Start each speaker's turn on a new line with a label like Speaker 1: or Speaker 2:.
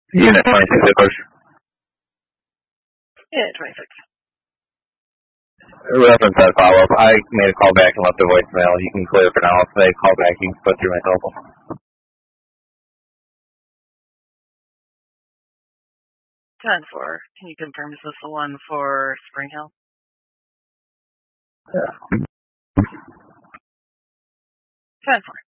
Speaker 1: Unit 26 approach.
Speaker 2: Yeah, 26.
Speaker 1: Reference that follow-up. I made a call back and left a voicemail. You can clear for now. If they call back, you can put through my cell phone.
Speaker 2: 10-4. Can you confirm is this the one for Spring Hill?
Speaker 1: Yeah.
Speaker 2: 10-4.